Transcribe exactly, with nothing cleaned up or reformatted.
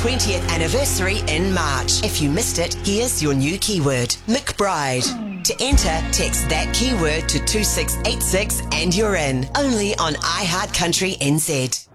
twentieth anniversary in March. If you missed it, here's your new keyword, McBride. To enter, text that keyword to two six eight six and you're in. Only on iHeart Country N Z.